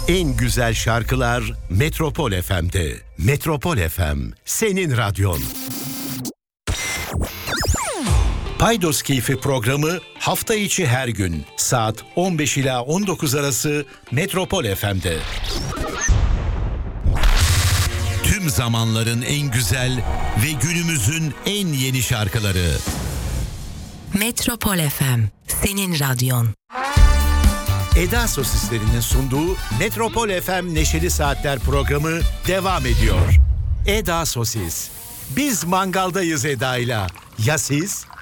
En güzel şarkılar Metropol FM'de. Metropol FM, senin radyon. Paydos Keyfi programı hafta içi her gün saat 15 ila 19 arası Metropol FM'de. Tüm zamanların en güzel ve günümüzün en yeni şarkıları. Metropol FM, senin radyon. Eda Sosislerinin sunduğu Metropol FM Neşeli Saatler programı devam ediyor. Eda Sosis. Biz mangaldayız Eda'yla. Ya siz?